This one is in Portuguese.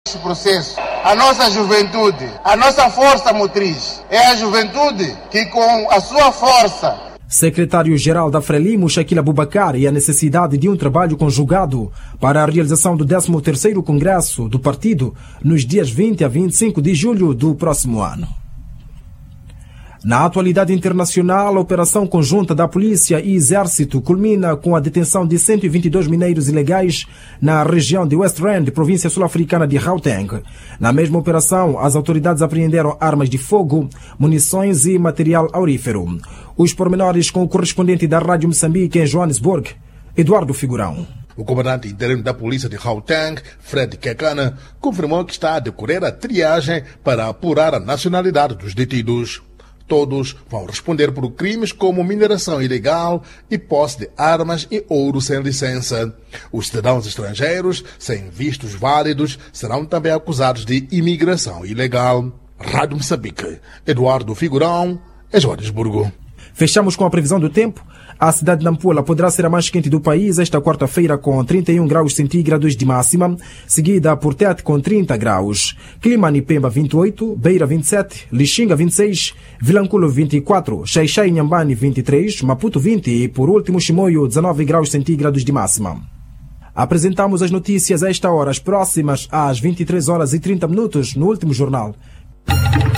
esse processo. A nossa juventude, a nossa força motriz, é a juventude que com a sua força. Secretário-Geral da Frelimo, Shaquille Abubakar, e a necessidade de um trabalho conjugado para a realização do 13º Congresso do Partido nos dias 20 a 25 de julho do próximo ano. Na atualidade internacional, a operação conjunta da Polícia e Exército culmina com a detenção de 122 mineiros ilegais na região de West Rand, província sul-africana de Gauteng. Na mesma operação, as autoridades apreenderam armas de fogo, munições e material aurífero. Os pormenores com o correspondente da Rádio Moçambique em Joanesburgo, Eduardo Figurão. O comandante interino da polícia de Gauteng, Fred Kekana, confirmou que está a decorrer a triagem para apurar a nacionalidade dos detidos. Todos vão responder por crimes como mineração ilegal e posse de armas e ouro sem licença. Os cidadãos estrangeiros, sem vistos válidos, serão também acusados de imigração ilegal. Rádio Moçambique, Eduardo Figurão, em Joanesburgo. Fechamos com a previsão do tempo. A cidade de Nampula poderá ser a mais quente do país esta quarta-feira com 31 graus centígrados de máxima, seguida por Tete com 30 graus. Clima Nipemba 28, Beira 27, Lixinga 26, Vilanculo 24, Xaixai e Inhambane 23, Maputo 20 e por último Chimoio 19 graus centígrados de máxima. Apresentamos as notícias a esta hora, as próximas às 23 horas e 30 minutos no último jornal.